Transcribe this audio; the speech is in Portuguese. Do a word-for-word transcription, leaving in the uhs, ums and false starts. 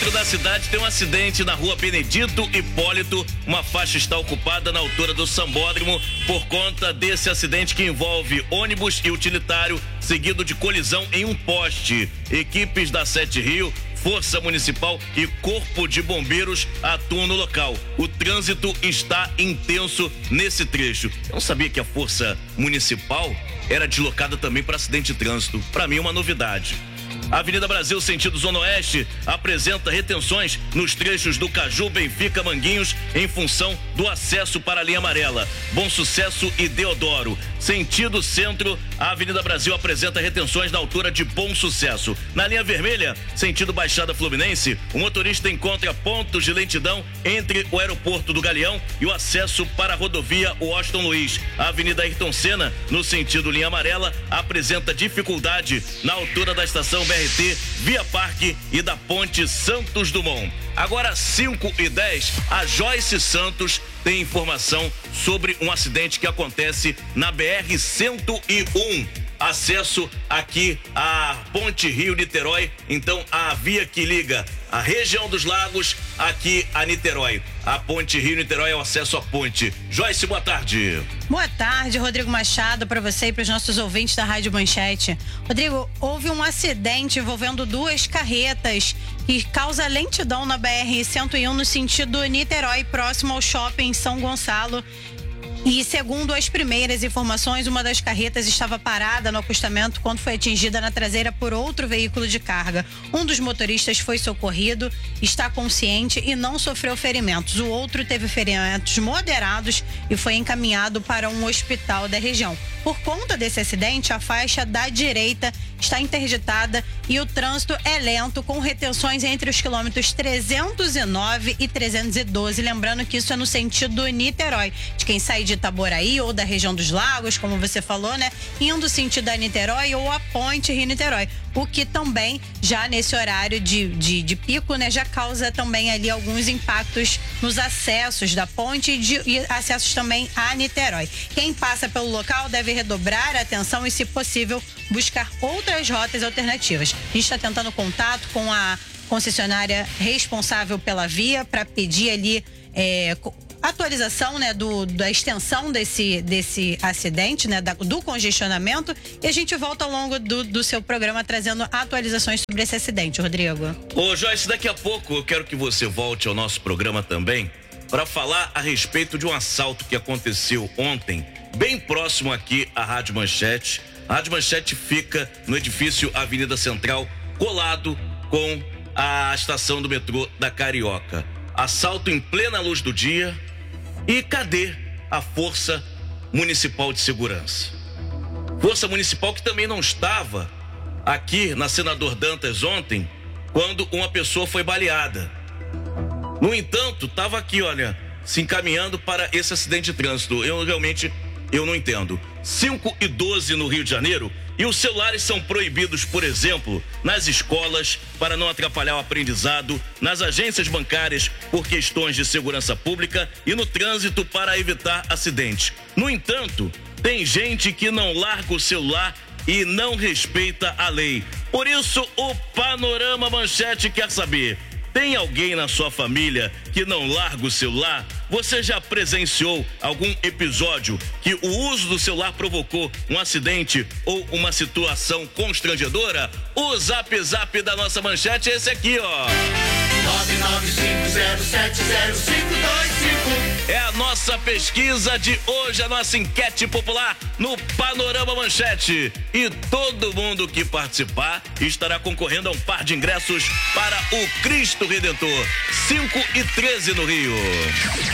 centro da cidade tem um acidente na rua Benedito Hipólito. Uma faixa está ocupada na altura do Sambódromo por conta desse acidente que envolve ônibus e utilitário, seguido de colisão em um poste. Equipes da Sete Rio, Força Municipal e Corpo de Bombeiros atuam no local. O trânsito está intenso nesse trecho. Eu não sabia que a Força Municipal era deslocada também para acidente de trânsito. Para mim é uma novidade. A Avenida Brasil, sentido Zona Oeste, apresenta retenções nos trechos do Caju, Benfica, Manguinhos, em função do acesso para a linha amarela. Bom Sucesso e Deodoro. Sentido centro, a Avenida Brasil apresenta retenções na altura de Bom Sucesso. Na linha vermelha, sentido Baixada Fluminense, o motorista encontra pontos de lentidão entre o aeroporto do Galeão e o acesso para a rodovia Washington Luiz. A Avenida Ayrton Senna, no sentido linha amarela, apresenta dificuldade na altura da estação B R T, Via Parque e da Ponte Santos Dumont. Agora, cinco e dez, a Joyce Santos tem informação sobre um acidente que acontece na B R cento e um. Acesso aqui à Ponte Rio-Niterói, então a via que liga a região dos lagos aqui a Niterói. A Ponte Rio-Niterói é o acesso à ponte. Joyce, boa tarde. Boa tarde, Rodrigo Machado, para você e para os nossos ouvintes da Rádio Manchete. Rodrigo, houve um acidente envolvendo duas carretas que causa lentidão na B R cento e um no sentido Niterói, próximo ao shopping São Gonçalo. E segundo as primeiras informações, uma das carretas estava parada no acostamento quando foi atingida na traseira por outro veículo de carga. Um dos motoristas foi socorrido, está consciente e não sofreu ferimentos. O outro teve ferimentos moderados e foi encaminhado para um hospital da região. Por conta desse acidente, a faixa da direita está interditada e o trânsito é lento, com retenções entre os quilômetros trezentos e nove e trezentos e doze. Lembrando que isso é no sentido Niterói, de quem sai de Itaboraí ou da região dos lagos, como você falou, né? Indo sentido a Niterói ou a Ponte Rio-Niterói. O que também, já nesse horário de, de, de pico, né? Já causa também ali alguns impactos nos acessos da ponte e, de, e acessos também a Niterói. Quem passa pelo local deve redobrar a atenção e, se possível, buscar outras rotas alternativas. A gente está tentando contato com a concessionária responsável pela via para pedir ali é, atualização, né, do, da extensão desse, desse acidente, né, da, do congestionamento, e a gente volta ao longo do, do seu programa trazendo atualizações sobre esse acidente, Rodrigo. Ô Joyce, daqui a pouco eu quero que você volte ao nosso programa também para falar a respeito de um assalto que aconteceu ontem, bem próximo aqui à Rádio Manchete. A Rádio Manchete fica no edifício Avenida Central, colado com a estação do metrô da Carioca. Assalto em plena luz do dia. E cadê a Força Municipal de Segurança? Força Municipal que também não estava aqui na Senador Dantas ontem, quando uma pessoa foi baleada. No entanto, estava aqui, olha, se encaminhando para esse acidente de trânsito. Eu realmente, eu não entendo. cinco e doze no Rio de Janeiro. E os celulares são proibidos, por exemplo, nas escolas para não atrapalhar o aprendizado, nas agências bancárias por questões de segurança pública e no trânsito para evitar acidentes. No entanto, tem gente que não larga o celular e não respeita a lei. Por isso, o Panorama Manchete quer saber: tem alguém na sua família que não larga o celular? Você já presenciou algum episódio que o uso do celular provocou um acidente ou uma situação constrangedora? O Zap Zap da nossa Manchete é esse aqui, ó. nove nove cinco zero sete zero cinco dois cinco. É a nossa pesquisa de hoje, a nossa enquete popular no Panorama Manchete. E todo mundo que participar estará concorrendo a um par de ingressos para o Cristo Redentor. cinco e treze no Rio.